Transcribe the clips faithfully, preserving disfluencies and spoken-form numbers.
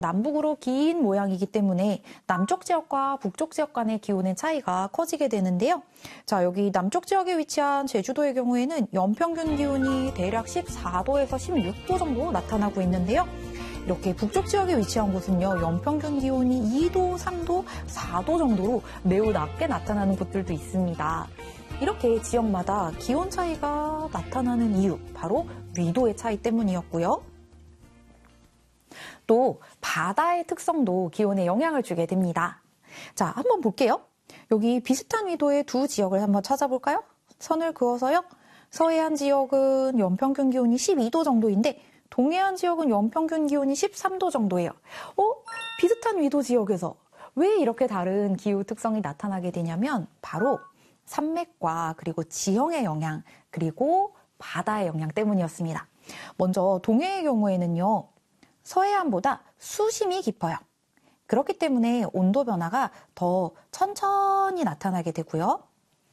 남북으로 긴 모양이기 때문에 남쪽 지역과 북쪽 지역 간의 기온의 차이가 커지게 되는데요. 자, 여기 남쪽 지역에 위치한 제주도의 경우에는 연평균 기온이 대략 십사 도에서 십육 도 정도 나타나고 있는데요. 이렇게 북쪽 지역에 위치한 곳은요, 연평균 기온이 이 도, 삼 도, 사 도 정도로 매우 낮게 나타나는 곳들도 있습니다. 이렇게 지역마다 기온 차이가 나타나는 이유, 바로 위도의 차이 때문이었고요. 또 바다의 특성도 기온에 영향을 주게 됩니다. 자, 한번 볼게요. 여기 비슷한 위도의 두 지역을 한번 찾아볼까요? 선을 그어서요. 서해안 지역은 연평균 기온이 십이 도 정도인데 동해안 지역은 연평균 기온이 십삼 도 정도예요. 어? 비슷한 위도 지역에서 왜 이렇게 다른 기후 특성이 나타나게 되냐면 바로 산맥과 그리고 지형의 영향, 그리고 바다의 영향 때문이었습니다. 먼저 동해의 경우에는요, 서해안보다 수심이 깊어요. 그렇기 때문에 온도 변화가 더 천천히 나타나게 되고요.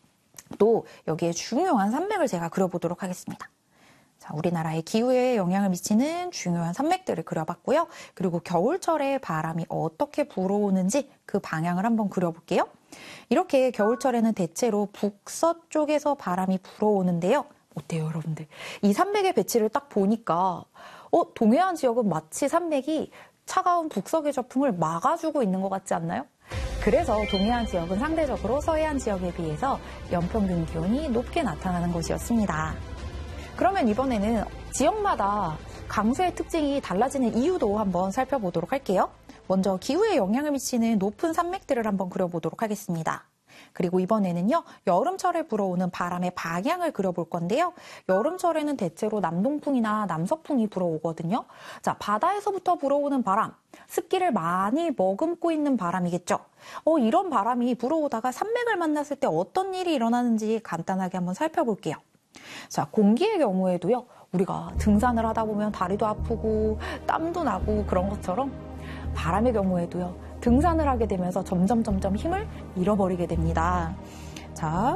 또 여기에 중요한 산맥을 제가 그려보도록 하겠습니다. 자, 우리나라의 기후에 영향을 미치는 중요한 산맥들을 그려봤고요. 그리고 겨울철에 바람이 어떻게 불어오는지 그 방향을 한번 그려볼게요. 이렇게 겨울철에는 대체로 북서쪽에서 바람이 불어오는데요. 어때요, 여러분들? 이 산맥의 배치를 딱 보니까 어, 동해안 지역은 마치 산맥이 차가운 북서의 저풍을 막아주고 있는 것 같지 않나요? 그래서 동해안 지역은 상대적으로 서해안 지역에 비해서 연평균 기온이 높게 나타나는 곳이었습니다. 그러면 이번에는 지역마다 강수의 특징이 달라지는 이유도 한번 살펴보도록 할게요. 먼저 기후에 영향을 미치는 높은 산맥들을 한번 그려보도록 하겠습니다. 그리고 이번에는요, 여름철에 불어오는 바람의 방향을 그려볼 건데요. 여름철에는 대체로 남동풍이나 남서풍이 불어오거든요. 자, 바다에서부터 불어오는 바람, 습기를 많이 머금고 있는 바람이겠죠. 어, 이런 바람이 불어오다가 산맥을 만났을 때 어떤 일이 일어나는지 간단하게 한번 살펴볼게요. 자, 공기의 경우에도요, 우리가 등산을 하다 보면 다리도 아프고 땀도 나고 그런 것처럼 바람의 경우에도요, 등산을 하게 되면서 점점 점점 힘을 잃어버리게 됩니다. 자,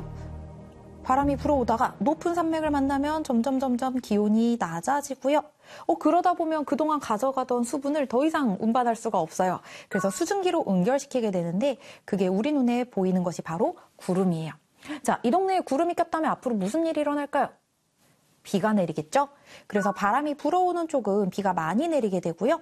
바람이 불어오다가 높은 산맥을 만나면 점점 점점 기온이 낮아지고요. 어, 그러다 보면 그동안 가져가던 수분을 더 이상 운반할 수가 없어요. 그래서 수증기로 응결시키게 되는데 그게 우리 눈에 보이는 것이 바로 구름이에요. 자, 이 동네에 구름이 꼈다면 앞으로 무슨 일이 일어날까요? 비가 내리겠죠? 그래서 바람이 불어오는 쪽은 비가 많이 내리게 되고요.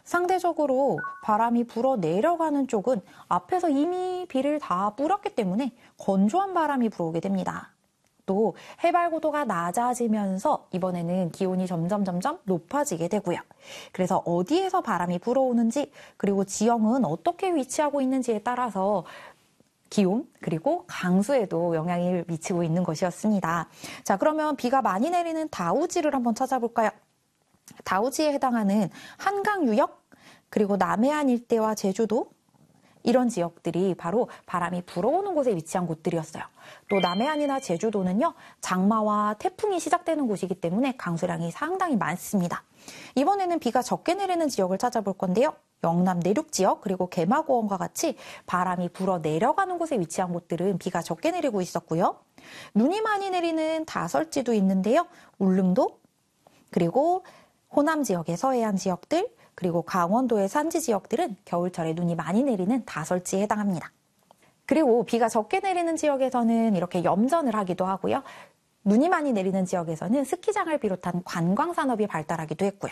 상대적으로 바람이 불어 내려가는 쪽은 앞에서 이미 비를 다 뿌렸기 때문에 건조한 바람이 불어오게 됩니다. 또 해발 고도가 낮아지면서 이번에는 기온이 점점 점점 높아지게 되고요. 그래서 어디에서 바람이 불어오는지, 그리고 지형은 어떻게 위치하고 있는지에 따라서 기온, 그리고 강수에도 영향을 미치고 있는 것이었습니다. 자, 그러면 비가 많이 내리는 다우지를 한번 찾아볼까요? 다우지에 해당하는 한강 유역, 그리고 남해안 일대와 제주도, 이런 지역들이 바로 바람이 불어오는 곳에 위치한 곳들이었어요. 또 남해안이나 제주도는요, 장마와 태풍이 시작되는 곳이기 때문에 강수량이 상당히 많습니다. 이번에는 비가 적게 내리는 지역을 찾아볼 건데요. 영남 내륙 지역, 그리고 개마고원과 같이 바람이 불어 내려가는 곳에 위치한 곳들은 비가 적게 내리고 있었고요. 눈이 많이 내리는 다설지도 있는데요. 울릉도, 그리고 호남 지역의 서해안 지역들, 그리고 강원도의 산지 지역들은 겨울철에 눈이 많이 내리는 다설지에 해당합니다. 그리고 비가 적게 내리는 지역에서는 이렇게 염전을 하기도 하고요. 눈이 많이 내리는 지역에서는 스키장을 비롯한 관광산업이 발달하기도 했고요.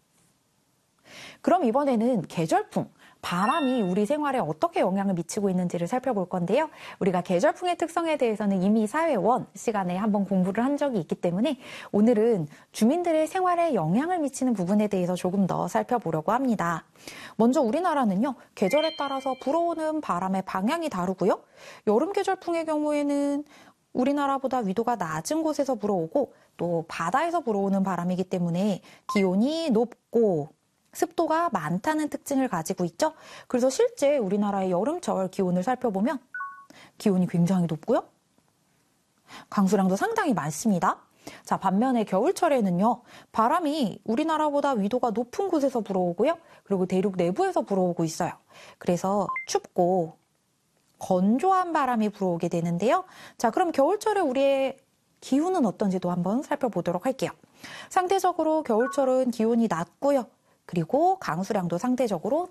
그럼 이번에는 계절풍, 바람이 우리 생활에 어떻게 영향을 미치고 있는지를 살펴볼 건데요. 우리가 계절풍의 특성에 대해서는 이미 사회원 시간에 한번 공부를 한 적이 있기 때문에 오늘은 주민들의 생활에 영향을 미치는 부분에 대해서 조금 더 살펴보려고 합니다. 먼저 우리나라는요, 계절에 따라서 불어오는 바람의 방향이 다르고요. 여름 계절풍의 경우에는 우리나라보다 위도가 낮은 곳에서 불어오고 또 바다에서 불어오는 바람이기 때문에 기온이 높고 습도가 많다는 특징을 가지고 있죠. 그래서 실제 우리나라의 여름철 기온을 살펴보면 기온이 굉장히 높고요. 강수량도 상당히 많습니다. 자, 반면에 겨울철에는요, 바람이 우리나라보다 위도가 높은 곳에서 불어오고요. 그리고 대륙 내부에서 불어오고 있어요. 그래서 춥고 건조한 바람이 불어오게 되는데요. 자, 그럼 겨울철에 우리의 기온은 어떤지도 한번 살펴보도록 할게요. 상대적으로 겨울철은 기온이 낮고요. 그리고 강수량도 상대적으로